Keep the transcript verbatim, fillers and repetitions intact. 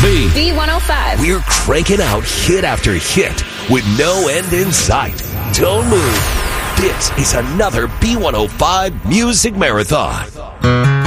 B. B one oh five. We're cranking out hit after hit with no end in sight. Don't move. This is another B one oh five Music Marathon.